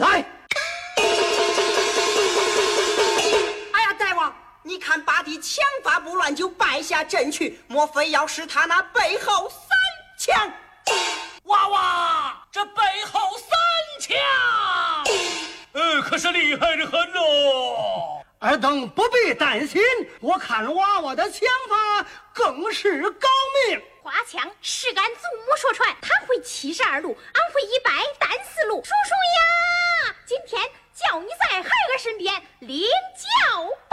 来。 哎呀，大王，你看八弟枪法不乱就败下阵去，莫非要使他那背后3枪？ 娃娃，这背后3枪，可是厉害的很哦。 尔等不必担心，我看娃娃的枪法更是高明。 花枪是俺祖母说传，他会72路，俺会134路。叔叔呀，今天叫你在孩儿身边领教。